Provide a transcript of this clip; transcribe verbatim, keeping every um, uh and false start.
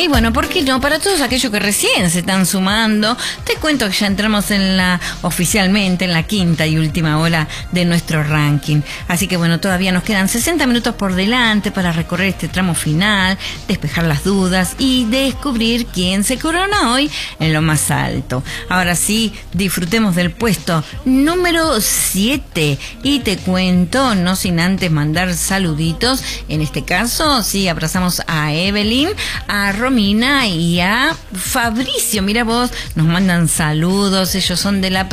Y bueno, ¿por qué no? Para todos aquellos que recién se están sumando, te cuento que ya entramos en la oficialmente en la quinta y última hora de nuestro ranking. Así que bueno, todavía nos quedan sesenta minutos por delante para recorrer este tramo final, despejar las dudas y descubrir quién se corona hoy en lo más alto. Ahora sí, disfrutemos del puesto número siete y te cuento, no sin antes mandar saluditos. En este caso, sí, abrazamos a Evelyn, a Romina y a Fabricio. Mira vos, nos mandan saludos, ellos son de la